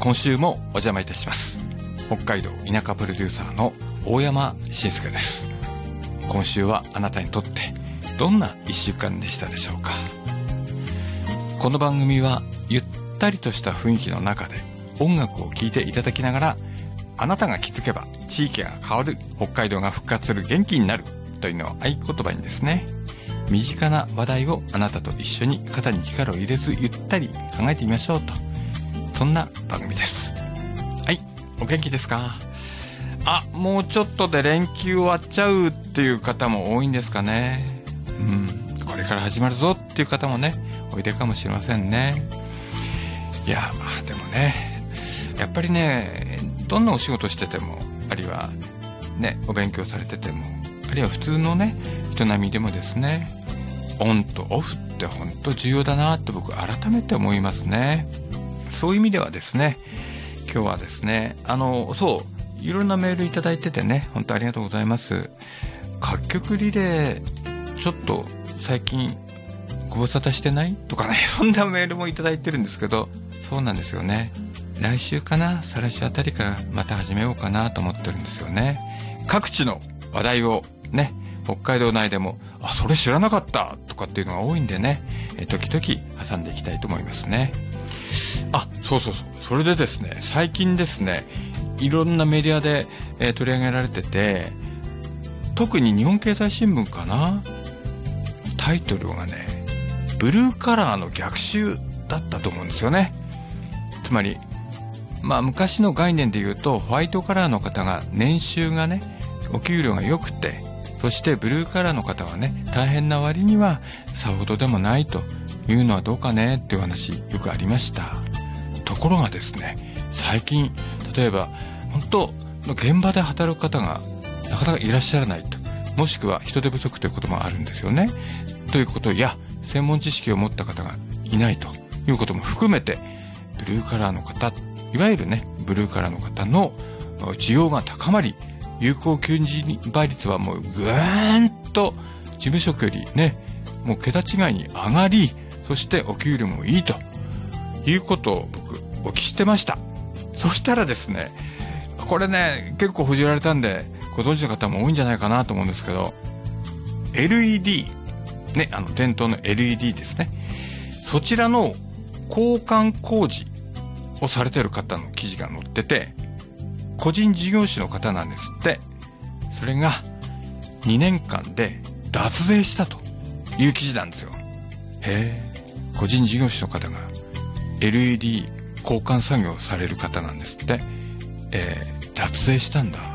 今週もお邪魔いたします。北海道田舎プロデューサーの大山伸介です。今週はあなたにとってどんな1週間でしたでしょうか。この番組はゆったりとした雰囲気の中で音楽を聴いていただきながら、あなたが気づけば地域が変わる、北海道が復活する、元気になるというのを合言葉にですね、身近な話題をあなたと一緒に肩に力を入れずゆったり考えてみましょうと、そんな番組です。はい、お元気ですか？もうちょっとで連休終わっちゃうっていう方も多いんですかね。これから始まるぞっていう方もね、おいでかもしれませんね。いや、でもね、やっぱりね、どんなお仕事してても、あるいはね、お勉強されてても、あるいは普通のね、人並みでもですね、オンとオフって本当重要だなって僕改めて思いますね。そういう意味ではですね、今日はですね、いろんなメールいただいててね、本当ありがとうございます。各局リレーちょっと最近ご無沙汰してないとかね、そんなメールもいただいてるんですけど、そうなんですよね。来週かな、再来週あたりからまた始めようかなと思ってるんですよね。各地の話題をね、北海道内でもそれ知らなかったとかっていうのが多いんでね、時々挟んでいきたいと思いますね。それでですね、最近ですね、いろんなメディアで、取り上げられてて、特に日本経済新聞かな、タイトルがね、ブルーカラーの逆襲だったと思うんですよね。つまり昔の概念で言うと、ホワイトカラーの方が年収がね、お給料が良くて、そしてブルーカラーの方はね、大変な割にはさほどでもないというのはどうかねっていう話よくありました。ところがですね、最近例えば本当の現場で働く方がなかなかいらっしゃらないと、もしくは人手不足ということもあるんですよね。ということや、専門知識を持った方がいないということも含めて、ブルーカラーの方、いわゆるね、ブルーカラーの方の需要が高まり、有効求人倍率はもうぐーんと事務職よりね、もう桁違いに上がり、そしてお給料もいいということを僕お聞きしてました。そしたらですね、これね、結構報じられたんでご存知の方も多いんじゃないかなと思うんですけど、 LED ね、電灯の LED ですね、そちらの交換工事をされている方の記事が載ってて、個人事業主の方なんですって。それが2年間で脱税したという記事なんですよ。個人事業主の方が LED 交換作業をされる方なんですって。脱税したんだ。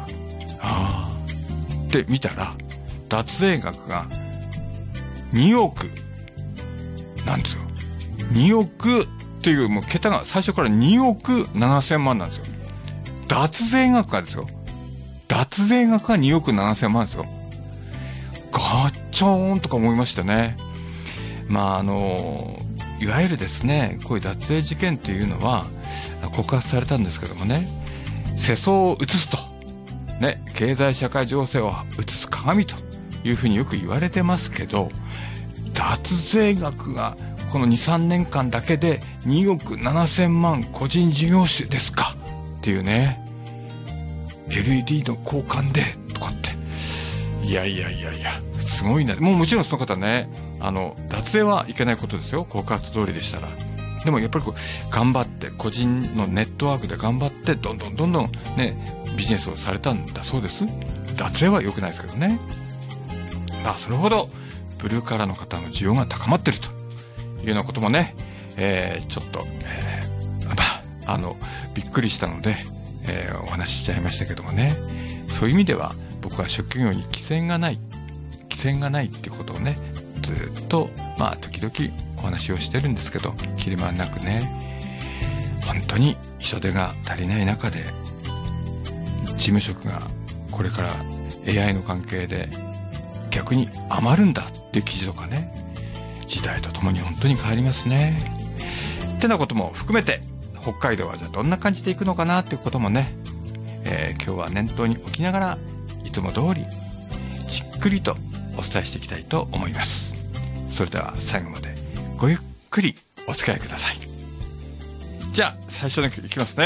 って見たら、脱税額が2億なんですよ。2億っていう、もう桁が最初から2億7000万なんですよ。脱税額がですよ。脱税額が2億7000万ですよ。ガッチョーンとか思いましたね。いわゆるですね、こういう脱税事件っていうのは告発されたんですけどもね、世相を映すとね、経済社会情勢を映す鏡というふうによく言われてますけど、脱税額がこの 2,3 年間だけで2億7000万個人事業主ですかっていうね、 LED の交換でとかって、いやすごいね。もちろんその方ね、脱税はいけないことですよ、告発通りでしたら。でもやっぱり頑張って、個人のネットワークで頑張って、どんどんね、ビジネスをされたんだそうです。脱税は良くないですけどね。それほどブルーカラーの方の需要が高まってるというようなこともね、ちょっと、びっくりしたので、お話ししちゃいましたけどもね。そういう意味では僕は職業に規制がないっていうことをね、ずっと時々お話をしてるんですけど、切れ間なくね、本当に人手が足りない中で、事務職がこれから AI の関係で逆に余るんだっていう記事とかね、時代とともに本当に変わりますね。ってなことも含めて、北海道はじゃあどんな感じでいくのかなっていうこともね、今日は念頭に置きながら、いつも通りじっくりとお伝えしていきたいと思います。それでは最後までごゆっくりお付き合いください。じゃあ最初の曲いきますね。